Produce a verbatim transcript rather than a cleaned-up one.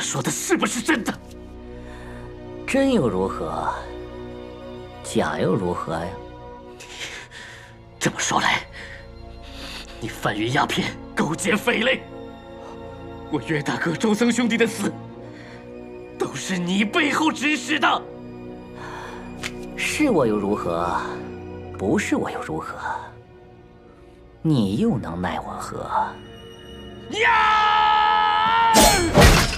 说的是不是真的？ 真又如何？假又如何呀？ 这么说来，你贩运鸦片，勾结匪类，我岳大哥周僧兄弟的死，都是你背后指使的。 是我又如何？不是我又如何？你又能奈我何？ 呀！